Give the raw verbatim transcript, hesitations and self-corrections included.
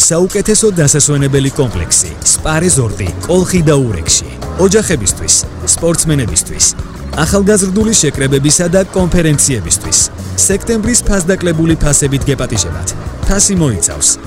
საუკეთესო დასასვენებელი კომპლექსი, სპა რეზორტი, კოლხი და ურეკში. ოჯახებისთვის, სპორტსმენებისთვის, ახალგაზრდული შეკრებებისა და კონფერენციებისთვის. სექტემბრის ფასდაკლებული ფასებით გეპატიჟებათ. ფასი მოიცავს